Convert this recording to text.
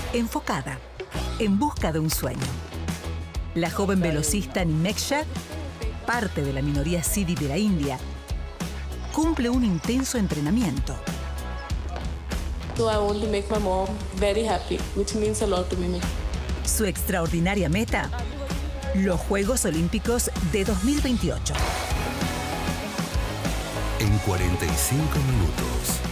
enfocada, en busca de un sueño. La joven velocista Nimeksha, parte de la minoría Sidi de la India, cumple un intenso entrenamiento. So I want to make my mom very happy, which means a lot to me. Su extraordinaria meta, los Juegos Olímpicos de 2028. En 45 minutos.